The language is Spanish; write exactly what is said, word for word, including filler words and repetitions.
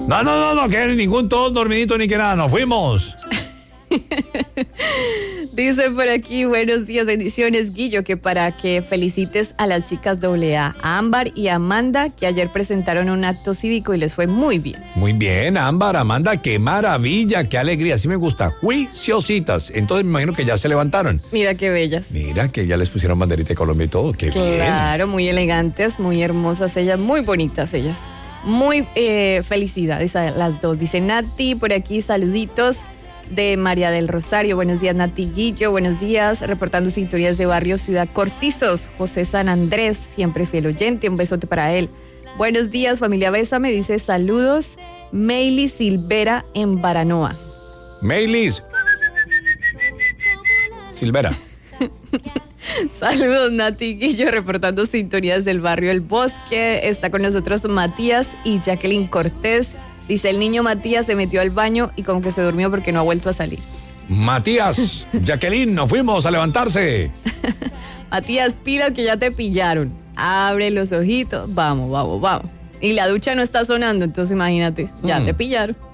No, no, no, no, que ningún todos dormidito ni que nada, nos fuimos. Dice por aquí, buenos días, bendiciones, Guillo, que para que felicites a las chicas doble A, a Ámbar y a Amanda, que ayer presentaron un acto cívico y les fue muy bien. Muy bien, Ámbar, Amanda, qué maravilla, qué alegría, así me gusta, juiciositas. Entonces me imagino que ya se levantaron. Mira qué bellas. Mira que ya les pusieron banderita de Colombia y todo, qué bien. Claro, muy elegantes, muy hermosas ellas, muy bonitas ellas. Muy eh, felicidades a las dos. Dice Nati, por aquí saluditos de María del Rosario. Buenos días, Nati Guillo. Buenos días, reportando sintonías de Barrio Ciudad Cortizos. José San Andrés, siempre fiel oyente. Un besote para él. Buenos días, familia Besa. Me dice saludos. Meili Silvera en Baranoa. Meilis. Silvera. Saludos, Nati Guillo, reportando sintonías del barrio El Bosque. Está con nosotros Matías y Jacqueline Cortés. Dice, el niño Matías se metió al baño y como que se durmió porque no ha vuelto a salir. Matías, Jacqueline, nos fuimos a levantarse. Matías, pilas que ya te pillaron. Abre los ojitos. Vamos, vamos, vamos. Y la ducha no está sonando, entonces imagínate, ya mm. te pillaron.